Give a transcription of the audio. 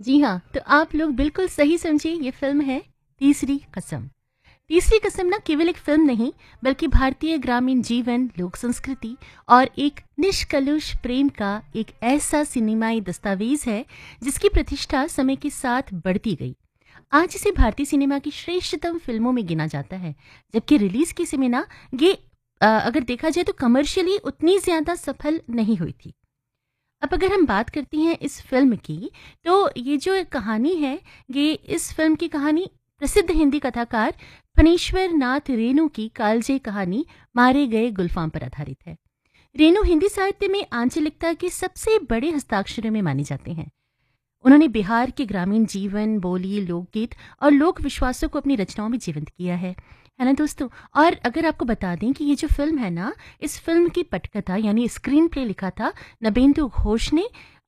जी हाँ, तो आप लोग बिल्कुल सही समझे, ये फ़िल्म है तीसरी कसम। तीसरी कसम ना केवल एक फ़िल्म नहीं, बल्कि भारतीय ग्रामीण जीवन, लोक संस्कृति और एक निष्कलुष प्रेम का एक ऐसा सिनेमाई दस्तावेज़ है, जिसकी प्रतिष्ठा समय के साथ बढ़ती गई। आज इसे भारतीय सिनेमा की श्रेष्ठतम फ़िल्मों में गिना जाता है, जबकि रिलीज़ के समय ना ये अगर देखा जाए तो कमर्शियली उतनी ज़्यादा सफल नहीं हुई थी। अब अगर हम बात करते हैं इस फ़िल्म की, तो ये जो कहानी है, ये इस फ़िल्म की कहानी प्रसिद्ध हिंदी कथाकार फणीश्वर नाथ रेणु की कालजयी कहानी मारे गए गुलफाम पर आधारित है। रेणु हिंदी साहित्य में आंचलिकता के सबसे बड़े हस्ताक्षरों में माने जाते हैं। उन्होंने बिहार के ग्रामीण जीवन, बोली, लोकगीत और लोक विश्वासों को अपनी रचनाओं में जीवंत किया है ना दोस्तों? और अगर आपको बता दें कि ये जो फ़िल्म है ना, इस फ़िल्म की पटकथा यानी स्क्रीन प्ले लिखा था नबेंदु घोष ने